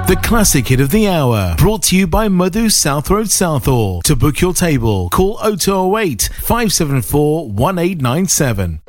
The classic hit of the hour, brought to you by Madhu South Road Southall. To book your table, call 0208 574 1897.